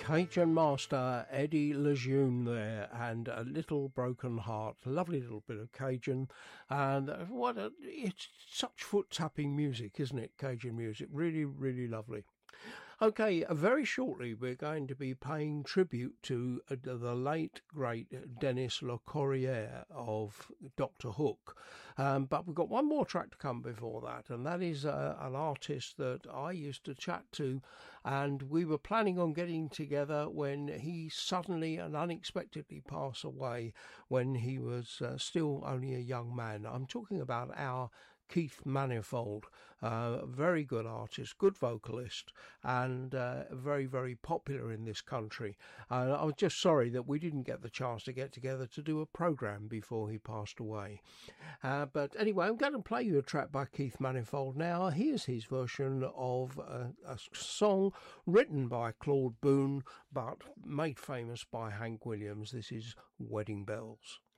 Cajun master Eddie Lejeune there, and A Little Broken Heart. Lovely little bit of Cajun, and it's such foot tapping music, isn't it? Cajun music, really, really lovely. Okay, very shortly we're going to be paying tribute to the late, great Denis Le Corrier of Doctor Hook. But we've got one more track to come before that, and that is an artist that I used to chat to, and we were planning on getting together when he suddenly and unexpectedly passed away when he was still only a young man. I'm talking about our Keith Manifold, very good artist, good vocalist, and very, very popular in this country. I was just sorry that we didn't get the chance to get together to do a programme before he passed away. But anyway, I'm going to play you a track by Keith Manifold now. Here's his version of a song written by Claude Boone, but made famous by Hank Williams. This is Wedding Bells.